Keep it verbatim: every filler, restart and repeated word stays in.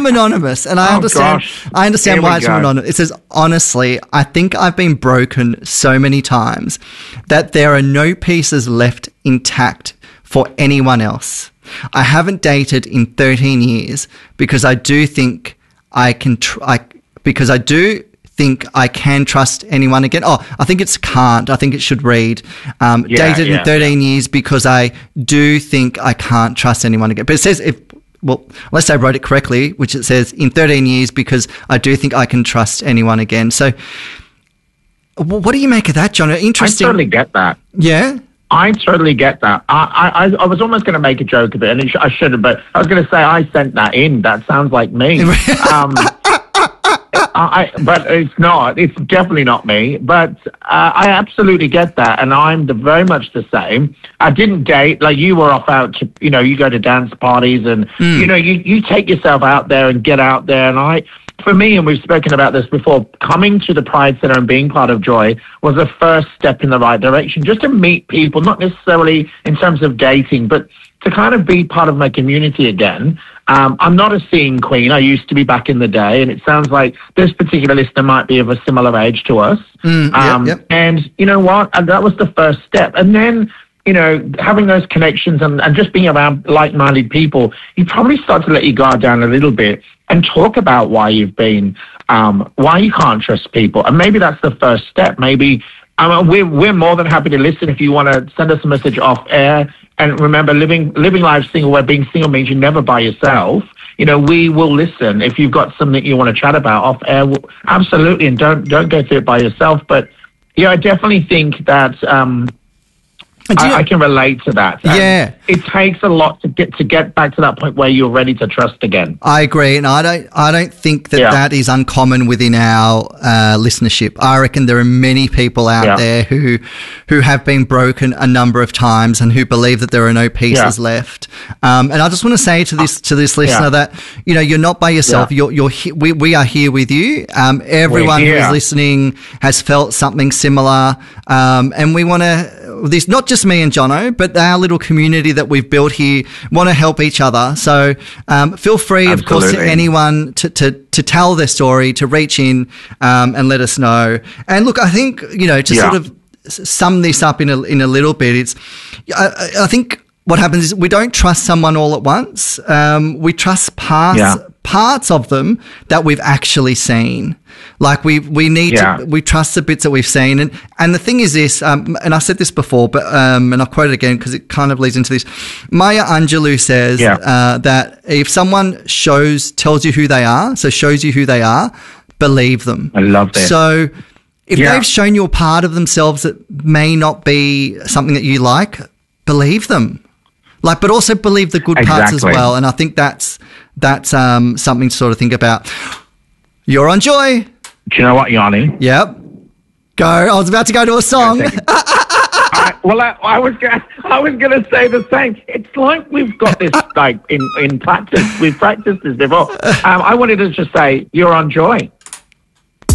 anonymous, and I Oh, understand. gosh. I understand Here why we it's from go. anonymous. It says, honestly, I think I've been broken so many times that there are no pieces left intact for anyone else. I haven't dated in thirteen years because I do think I can. Tr- I because I do. think I can trust anyone again. Oh, I think it's can't. I think it should read um, Yeah, dated yeah, in thirteen years because I do think I can't trust anyone again. But it says if, well, unless I wrote it correctly, which it says in thirteen years because I do think I can trust anyone again. So w- what do you make of that, John? I Interesting. totally get that. Yeah? I totally get that. I, I, I was almost going to make a joke of it, and it sh- I should have, but I was going to say I sent that in. That sounds like me. um, I, but it's not. It's definitely not me. But uh, I absolutely get that, and I'm the, very much the same. I didn't date like you were off out to, you know, you go to dance parties, and Mm. you know, you you take yourself out there and get out there. And I, for me, and we've spoken about this before, coming to the Pride Center and being part of Joy was the first step in the right direction. Just to meet people, not necessarily in terms of dating, but to kind of be part of my community again. Um, I'm not a scene queen. I used to be back in the day, and it sounds like this particular listener might be of a similar age to us. Mm, yep, um, yep. And you know what? And that was the first step. And then, you know, having those connections and, and just being around like-minded people, you probably start to let your guard down a little bit and talk about why you've been, um, why you can't trust people. And maybe that's the first step. Maybe um, we're, we're more than happy to listen if you want to send us a message off air. And remember, living living life single, where being single means you're never by yourself. You know, we will listen if you've got something you want to chat about off air. We'll, absolutely, and don't don't go through it by yourself. But yeah, I definitely think that um, And do you- I, I can relate to that. And Yeah. it takes a lot to get to get back to that point where you're ready to trust again. I agree, and I don't. I don't think that Yeah. that is uncommon within our uh, listenership. I reckon there are many people out Yeah. there who who have been broken a number of times and who believe that there are no pieces Yeah. left. Um, and I just want to say to this to this listener Yeah. that you know you're not by yourself. Yeah. You're you're he- we we are here with you. Um, everyone who is here. listening has felt something similar, um, and we want to. This not just me and Jono, but our little community that we've built here want to help each other. So um, feel free, of course, to Absolutely. anyone to, to, to tell their story, to reach in um, and let us know. And look, I think, you know, to Yeah. sort of s- sum this up in a, in a little bit, it's, I, I- I think what happens is we don't trust someone all at once. Um, we trust parts, Yeah. parts of them that we've actually seen. Like we we need Yeah. to we trust the bits that we've seen, and and the thing is this, um, and I said this before, but um, and I'll quote it again because it kind of leads into this. Maya Angelou says Yeah. uh, that if someone shows tells you who they are, so shows you who they are, believe them. I love this. So if Yeah. they've shown you a part of themselves that may not be something that you like, believe them. Like, but also believe the good parts as Exactly. well. And I think that's that's um, something to sort of think about. You're on Joy. Do you know what, Yanni? Yep. Go. I was about to go to a song. I, well, I, I was gonna, I was going to say the same. It's like we've got this like in, in practice. We've practiced this before. Um, I wanted to just say you're on Joy.